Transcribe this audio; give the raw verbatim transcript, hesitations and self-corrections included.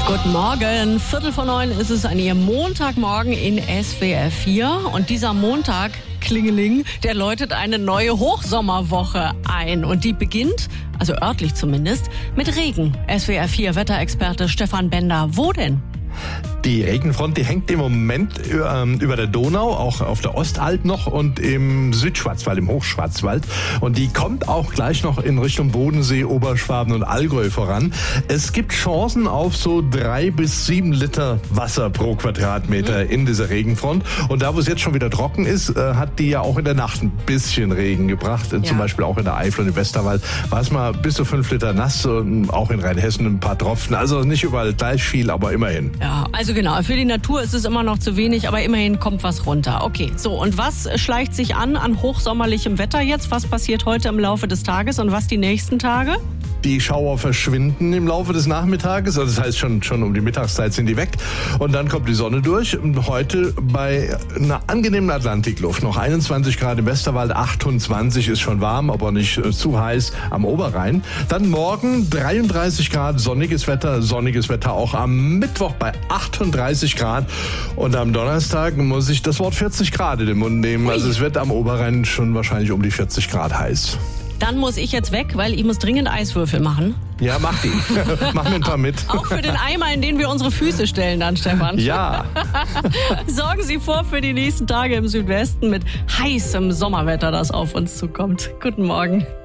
Guten Morgen, Viertel vor neun ist es an Ihrem Montagmorgen in S W R vier. Und dieser Montag, Klingeling, der läutet eine neue Hochsommerwoche ein. Und die beginnt, also örtlich zumindest, mit Regen. S W R vier Wetterexperte Stefan Bender. Wo denn? Die Regenfront, die hängt im Moment über der Donau, auch auf der Ostalb noch und im Südschwarzwald, im Hochschwarzwald. Und die kommt auch gleich noch in Richtung Bodensee, Oberschwaben und Allgäu voran. Es gibt Chancen auf so drei bis sieben Liter Wasser pro Quadratmeter in dieser Regenfront. Und da, wo es jetzt schon wieder trocken ist, hat die ja auch in der Nacht ein bisschen Regen gebracht. Ja. Zum Beispiel auch in der Eifel und im Westerwald war es mal bis zu fünf Liter nass. Und auch in Rheinhessen ein paar Tropfen. Also nicht überall gleich viel, aber immerhin. Ja, also genau, für die Natur ist es immer noch zu wenig, aber immerhin kommt was runter. Okay, so, und was schleicht sich an an hochsommerlichem Wetter jetzt? Was passiert heute im Laufe des Tages und was die nächsten Tage? Die Schauer verschwinden im Laufe des Nachmittages, also das heißt schon, schon um die Mittagszeit sind die weg und dann kommt die Sonne durch. Und heute bei einer angenehmen Atlantikluft, noch einundzwanzig Grad im Westerwald, achtundzwanzig ist schon warm, aber nicht äh, zu heiß am Oberrhein. Dann morgen dreiunddreißig Grad, sonniges Wetter, sonniges Wetter auch am Mittwoch bei achtunddreißig Grad und am Donnerstag muss ich das Wort vierzig Grad in den Mund nehmen, also es wird am Oberrhein schon wahrscheinlich um die vierzig Grad heiß. Dann muss ich jetzt weg, weil ich muss dringend Eiswürfel machen. Ja, mach die. Mach mir ein paar mit. Auch für den Eimer, in den wir unsere Füße stellen dann, Stefan. Ja. Sorgen Sie vor für die nächsten Tage im Südwesten mit heißem Sommerwetter, das auf uns zukommt. Guten Morgen.